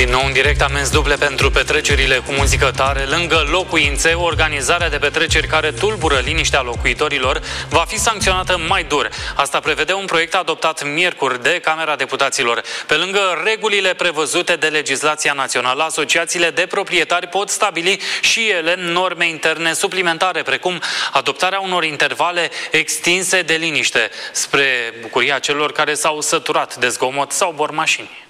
Din nou în direct, amenzi duble pentru petrecerile cu muzică tare lângă locuințe. Organizarea de petreceri care tulbură liniștea locuitorilor va fi sancționată mai dur. Asta prevede un proiect adoptat miercuri de Camera Deputaților. Pe lângă regulile prevăzute de legislația națională, asociațiile de proprietari pot stabili și ele norme interne suplimentare, precum adoptarea unor intervale extinse de liniște, spre bucuria celor care s-au săturat de zgomot sau bormașini.